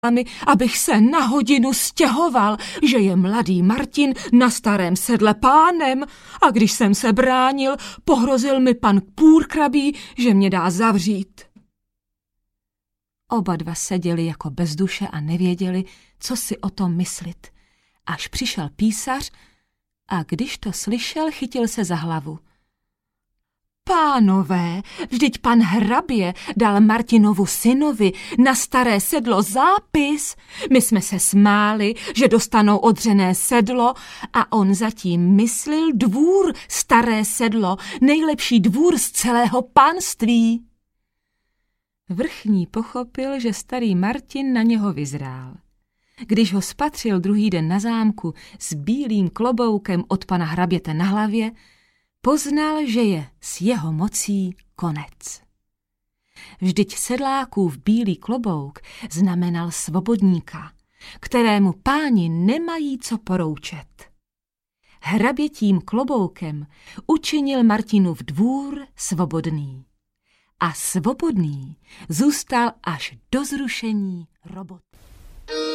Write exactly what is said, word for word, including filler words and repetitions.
mi, abych se na hodinu stěhoval, že je mladý Martin na starém sedle pánem, a když jsem se bránil, pohrozil mi pan Půrkrabí, že mě dá zavřít. Oba dva seděli jako bez duše a nevěděli, co si o tom myslit. Až přišel písař a když to slyšel, chytil se za hlavu. Pánové, vždyť pan hrabě dal Martinovu synovi na staré sedlo zápis. My jsme se smáli, že dostanou odřené sedlo, a on zatím myslil dvůr staré sedlo, nejlepší dvůr z celého panství. Vrchní pochopil, že starý Martin na něho vyzrál. Když ho spatřil druhý den na zámku s bílým kloboukem od pana hraběte na hlavě, poznal, že je s jeho mocí konec. Vždyť sedlákův bílý klobouk znamenal svobodníka, kterému páni nemají co poroučet. Hrabětím kloboukem učinil Martinův dvůr svobodný. A svobodný zůstal až do zrušení robot.